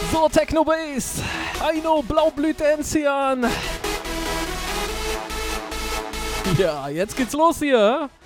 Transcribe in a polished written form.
So, Techno Bass. Aino, Blaublüte Enzian. Ja, jetzt geht's los hier.